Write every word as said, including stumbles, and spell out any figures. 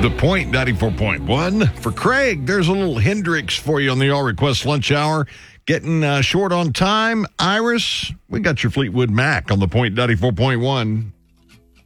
The Point ninety-four point one. For Craig, there's a little Hendrix for you on the All Request Lunch Hour. Getting uh, short on time. Iris, we got your Fleetwood Mac on The Point ninety-four point one.